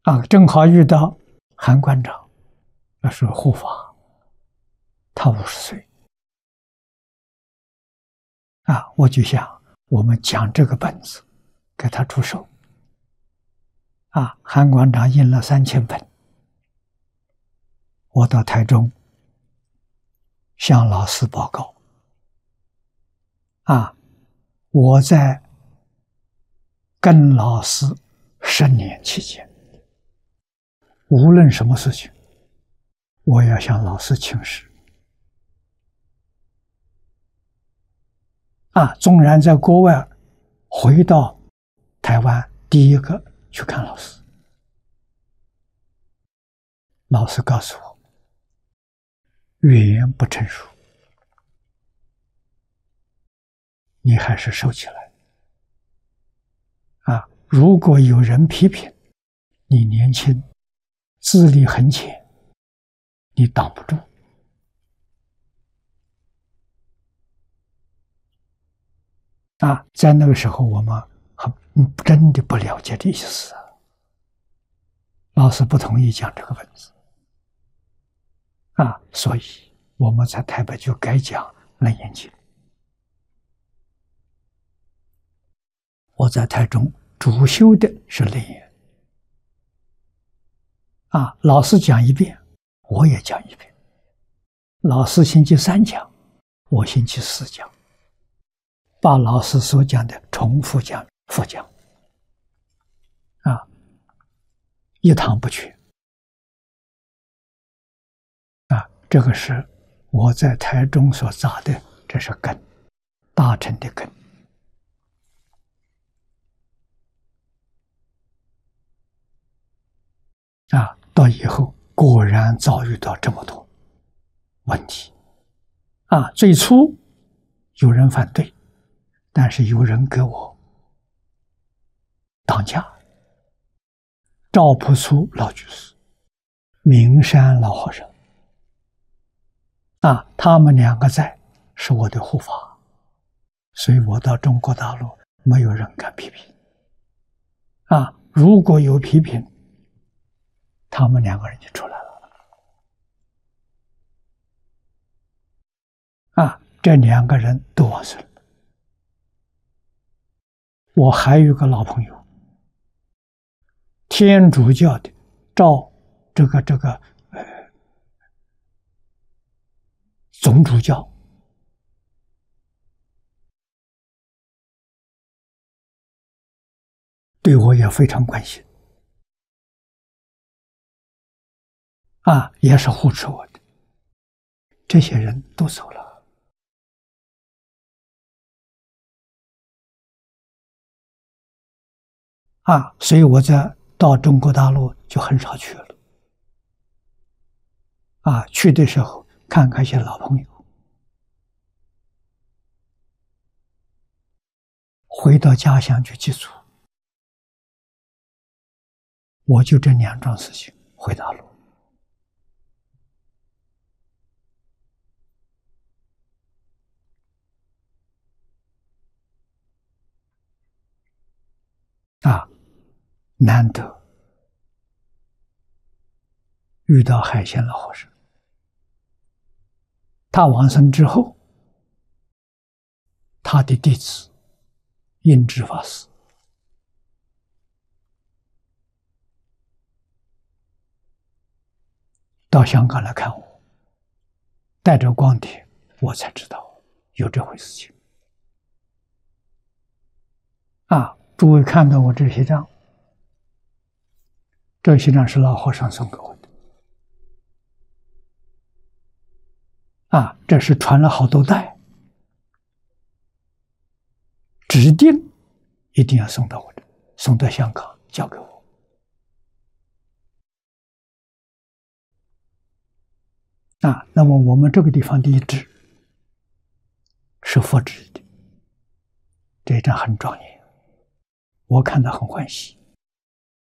正好遇到韩馆长，那是护法，他50岁。我就想我们讲这个本子给他出售。韩馆长印了3000本，我到台中向老师报告。我在跟老师10年期间，无论什么事情，我要向老师请示。纵然在国外，回到台湾，第一个去看老师。老师告诉我，语言不成熟，你还是收起来。如果有人批评你年轻，资历很浅，你挡不住。在那个时候我们真的不了解这意思。老师不同意讲这个本子。所以我们在台北就改讲《楞严经》。我在台中主修的是楞严。老师讲一遍，我也讲一遍。老师星期3讲，我星期4讲，把老师所讲的重复讲、复讲，一堂不缺。这个是我在台中所扎的，这是根，大乘的根。到以后果然遭遇到这么多问题。最初有人反对，但是有人给我挡驾。赵朴初老居士、明山老和尚，他们2个在，是我的护法，所以我到中国大陆没有人敢批评。如果有批评，他们2个人就出来了。这2个人都往生了。我还有个老朋友，天主教的这个总主教，对我也非常关心，也是护持我的。这些人都走了。所以我到中国大陆就很少去了。去的时候看看一些老朋友，回到家乡去祭祖。我就这2桩事情回大陆。难得遇到海鲜老和尚。他往生之后，他的弟子印智法师到香港来看我，带着光碟，我才知道有这回事情。诸位看到我这些张，这些张是老和尚送给我的。这是传了好多代，指定一定要送到我这，送到香港交给我。那么我们这个地方的一支是佛制的，这一张很庄严，我看到很欢喜。